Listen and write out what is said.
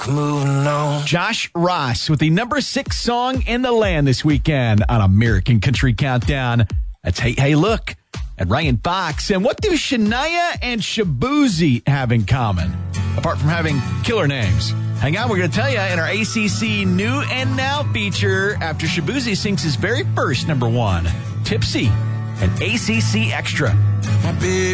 Moving on. Josh Ross with the number 6 song in the land this weekend on American Country Countdown. That's Hey Hey Look and Ryan Fox. And what do Shania and Shaboozey have in common, apart from having killer names? Hang on, we're going to tell you in our ACC New and Now feature after Shaboozey sings his very first number 1, Tipsy, and ACC Extra. My baby.